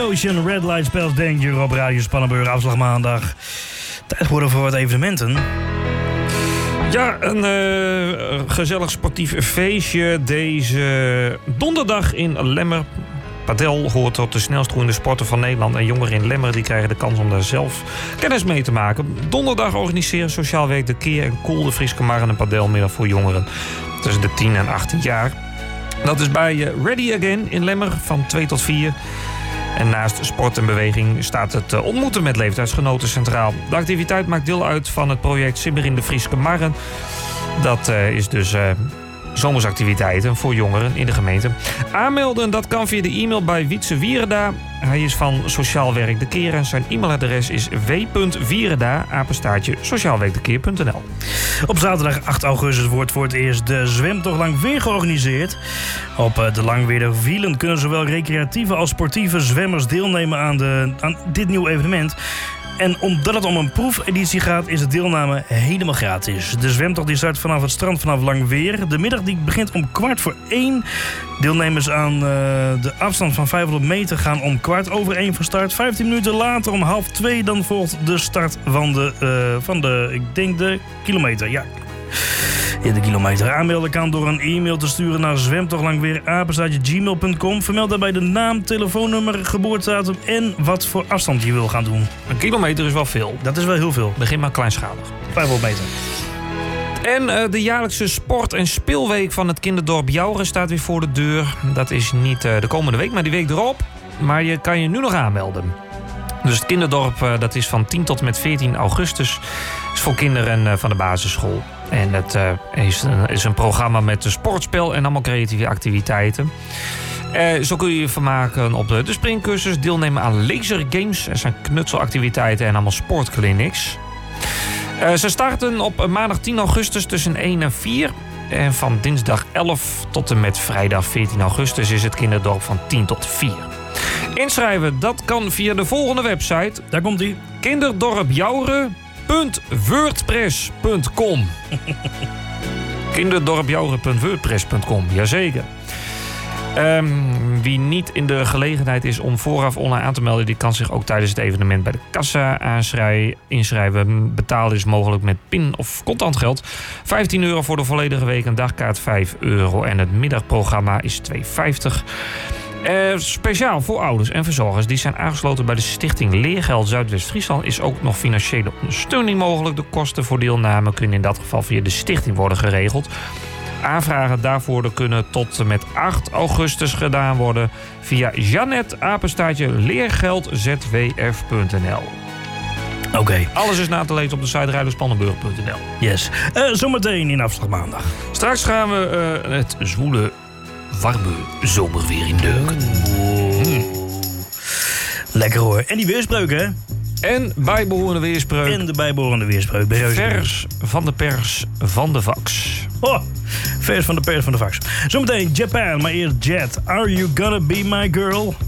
Ocean, Red Light Spells Danger op Radio Spannenburg, afslag maandag. Tijd worden voor wat evenementen. Ja, een gezellig sportief feestje deze donderdag in Lemmer. Padel hoort tot de snelst groeiende sporten van Nederland. En jongeren in Lemmer die krijgen de kans om daar zelf kennis mee te maken. Donderdag organiseren Sociaal Werk de Keer en Koel de Frieske Marren een padelmiddag voor jongeren tussen de 10 en 18 jaar. Dat is bij Ready Again in Lemmer van 2 tot 4. En naast sport en beweging staat het ontmoeten met leeftijdsgenoten centraal. De activiteit maakt deel uit van het project Simmerin de Frieske Marren. Dat is dus zomersactiviteiten voor jongeren in de gemeente. Aanmelden, dat kan via de e-mail bij Wietse Wiereda. Hij is van Sociaal Werk de Keer en zijn e-mailadres is w.wiereda@sociaalwerkdekeer.nl. Op zaterdag 8 augustus wordt voor het eerst de zwemtocht Langweer georganiseerd. Op de Langweerder Wielen kunnen zowel recreatieve als sportieve zwemmers deelnemen aan dit nieuwe evenement. En omdat het om een proefeditie gaat, is de deelname helemaal gratis. De zwemtocht die start vanaf het strand vanaf Langweer. De middag die begint om 1:15. Deelnemers aan de afstand van 500 meter gaan om 1:15 van start. 15 minuten later om 1:30 dan volgt de start van de kilometer. Ja, de kilometer. Aanmelden kan door een e-mail te sturen naar zwemtochtlangweer@gmail.com. Vermeld daarbij de naam, telefoonnummer, geboortedatum en wat voor afstand je wil gaan doen. Een kilometer is wel veel. Dat is wel heel veel. Begin maar kleinschalig. 500 meter. En de jaarlijkse sport- en speelweek van het kinderdorp Jouren staat weer voor de deur. Dat is niet de komende week, maar die week erop. Maar je kan je nu nog aanmelden. Dus het kinderdorp dat is van 10 tot met 14 augustus. Is voor kinderen van de basisschool. En het is een programma met een sportspel en allemaal creatieve activiteiten. Zo kun je je vermaken op de springcursus, deelnemen aan lasergames. Er zijn knutselactiviteiten en allemaal sportclinics. Ze starten op maandag 10 augustus tussen 1 en 4. En van dinsdag 11 tot en met vrijdag 14 augustus is het kinderdorp van 10 tot 4. Inschrijven, dat kan via de volgende website. Daar komt ie. kinderdorpjouren.wordpress.com. kinderdorpjouren.wordpress.com, jazeker. Wie niet in de gelegenheid is om vooraf online aan te melden, die kan zich ook tijdens het evenement bij de kassa inschrijven. Betalen is mogelijk met pin of contantgeld. €15 voor de volledige week, een dagkaart €5. En het middagprogramma is €2,50. Speciaal voor ouders en verzorgers die zijn aangesloten bij de stichting Leergeld Zuidwest-Friesland is ook nog financiële ondersteuning mogelijk. De kosten voor deelname kunnen in dat geval via de stichting worden geregeld. Aanvragen daarvoor kunnen tot en met 8 augustus gedaan worden via Janet@leergeldzwf.nl. Oké. Alles is na te lezen op de site rijderspannenburg.nl. Yes. Zometeen in afslag maandag. Straks gaan we het zwoele, warme zomerweer in duiken. Lekker hoor. En die weerspreuk, hè? En bijbehorende weerspreuk. En de bijbehorende weerspreuk. Vers van de pers van de Vax. Oh, vers van de pers van de Vax. Zometeen Japan, maar eerst Jet. Are you gonna be my girl?